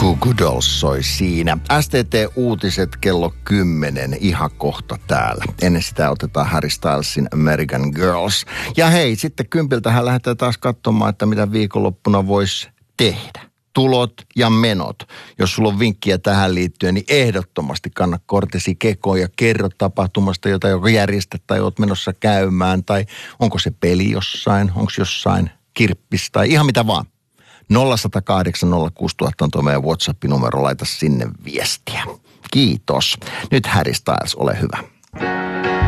Goo Goo Dolls soi siinä. STT-uutiset kello 10 ihan kohta täällä. Ennen sitä otetaan Harry Stylesin American Girls. Ja hei, sitten 10:00 lähdetään taas katsomaan, että mitä viikonloppuna voisi tehdä. Tulot ja menot. Jos sulla on vinkkiä tähän liittyen, niin ehdottomasti kanna kortesi kekoon ja kerro tapahtumasta, jota joko järjestät tai oot menossa käymään. Tai onko se peli jossain, onko jossain kirppis tai ihan mitä vaan. 0108 06000 on tuo meidän WhatsApp-numero, laita sinne viestiä. Kiitos. Nyt Harry Styles, ole hyvä.